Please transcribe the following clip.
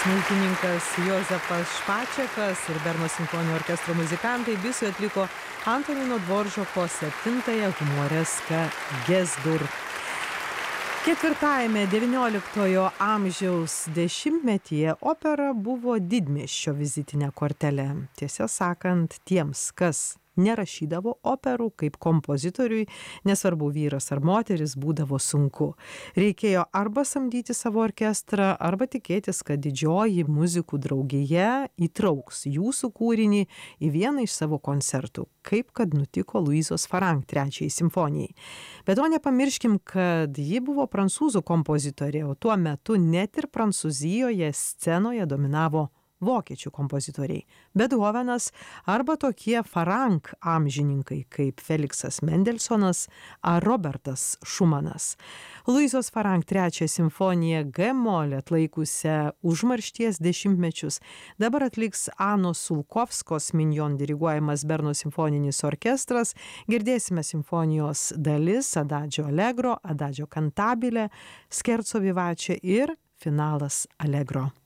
smuikininkas Jozefas Špačekas ir Berno simfoninio orkestro muzikantai Bisui atliko Antonino Dvoržako 7-ąją humoreską Gesdur. Ketvirtajame XIX amžiaus dešimtmetyje opera buvo didmiesčio vizitinė kortelė. Tiesą sakant, tiems, kas nerašydavo operų kaip kompozitoriui, nesvarbu vyras ar moteris, būdavo sunku. Reikėjo arba samdyti savo orkestrą, arba tikėtis, kad didžioji muzikų draugija įtrauks jūsų kūrinį į vieną iš savo koncertų, kaip kad nutiko Luizos Farang 3 simfonijai. Bet to nepamirškim, kad ji buvo prancūzų kompozitorė, o tuo metu net ir Prancūzijoje scenoje dominavo vokiečių kompozitoriai. Bethovenas arba tokie Farang amžininkai kaip Feliksas Mendelsonas ar Robertas Šumanas. Luizos Farang 3 simfoniją G-mol atlaikusią užmaršties dešimtmečius dabar atliks Anos Sulkovskos Mignon diriguojamas Berno simfoninis orkestras. Girdėsime simfonijos dalis Adagio Allegro, Adagio Cantabile, Scherzo vivace ir finalas Allegro.